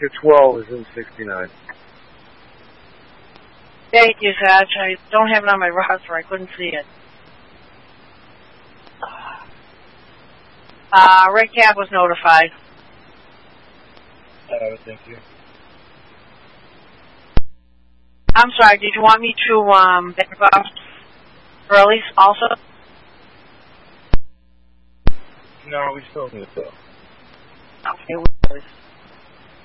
Oscar 12 is in 69. Thank you, Satch. I don't have it on my roster. I couldn't see it. Red Cap was notified. Thank you. I'm sorry, did you want me to back off early also? No, we still need to. Okay,